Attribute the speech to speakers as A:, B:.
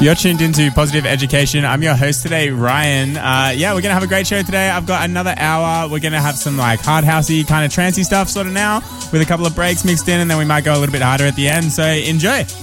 A: You're tuned into Positive Education. I'm your host today, Ryan. We're going to have a great show today. I've got another hour. We're going to have some like hard housey kind of trancey stuff sort of now with a couple of breaks mixed in, and then we might go a little bit harder at the end. So enjoy.